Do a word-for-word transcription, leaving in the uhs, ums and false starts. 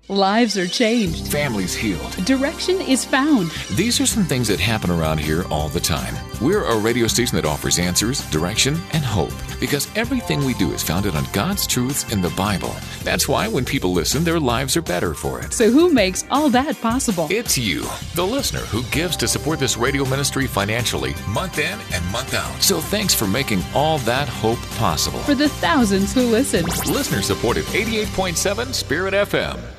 Lives are changed. Families healed. Direction is found. These are some things that happen around here all the time. We're a radio station that offers answers, direction, and hope, because everything we do is founded on God's truths in the Bible. That's why when people listen, their lives are better for it. So who makes all that possible? It's you, the listener, who gives to support this radio ministry financially, month in and month out. So thanks for making all that hope possible. For the thousands who listen. Listener supported eighty-eight point seven Spirit F M.